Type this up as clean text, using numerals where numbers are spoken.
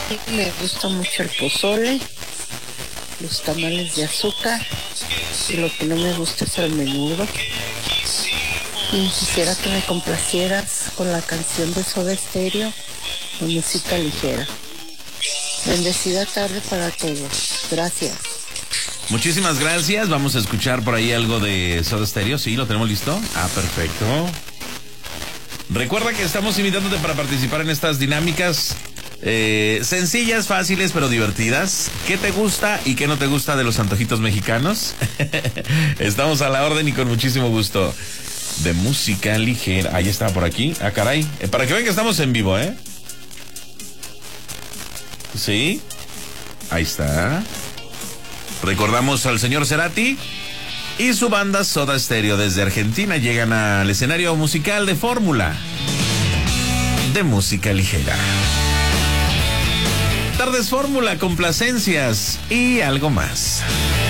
Me gusta mucho el pozole, los tamales de azúcar, y lo que no me gusta es el menudo. Y quisiera que me complacieras con la canción de Soda Stereo, de música ligera. Bendecida tarde para todos. Gracias. Muchísimas gracias. Vamos a escuchar por ahí algo de Soda Stereo. ¿Sí? ¿Lo tenemos listo? Ah, perfecto. Recuerda que estamos invitándote para participar en estas dinámicas sencillas, fáciles, pero divertidas. ¿Qué te gusta y qué no te gusta de los antojitos mexicanos? Estamos a la orden y con muchísimo gusto. De música ligera. Ahí está por aquí. Ah, caray. Para que vean que estamos en vivo, ¿eh? Sí. Ahí está. Recordamos al señor Cerati y su banda Soda Stereo desde Argentina. Llegan al escenario musical de Fórmula de música ligera. Tardes Fórmula, complacencias y algo más.